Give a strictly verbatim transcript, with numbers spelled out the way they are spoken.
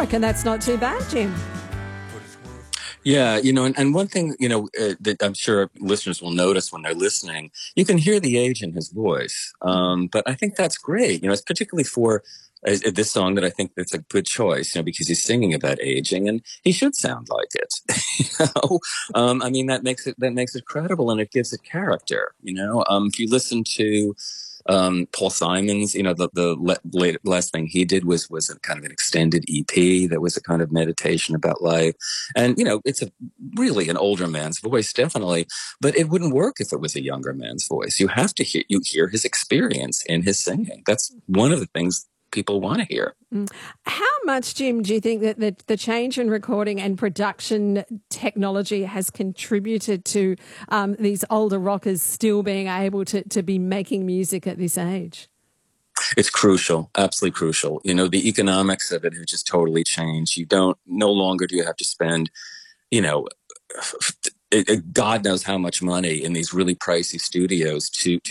reckon that's not too bad, Jim. Yeah, you know, and, and one thing, you know, uh, that I'm sure listeners will notice when they're listening, you can hear the age in his voice. Um, but I think that's great. You know, it's particularly for uh, this song that I think that's a good choice, you know, because he's singing about aging and he should sound like it. you know, um, I mean, that makes it, that makes it credible and it gives it character, you know, um, if you listen to, Um, Paul Simon's, you know, the, the le- late, last thing he did was, was a kind of an extended E P that was a kind of meditation about life. And, you know, it's a really an older man's voice, definitely, but it wouldn't work if it was a younger man's voice. You have to hear, you hear his experience in his singing. That's one of the things people want to hear. Mm. How much, Jim, do you think that the, the change in recording and production technology has contributed to um, these older rockers still being able to, to be making music at this age? It's crucial, absolutely crucial. You know, the economics of it have just totally changed. You don't, no longer do you have to spend, you know, it, it, God knows how much money in these really pricey studios to, to